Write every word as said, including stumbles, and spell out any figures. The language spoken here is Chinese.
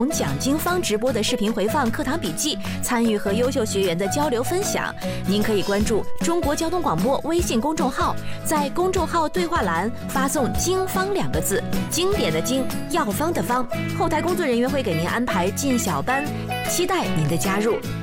蒋经芳直播的视频回放课堂笔记，参与和优秀学员的交流分享。您可以关注中国交通广播微信公众号，在公众号对话栏发送“经方”两个字，经典的经，药方的方，后台工作人员会给您安排进小班，期待您的加入。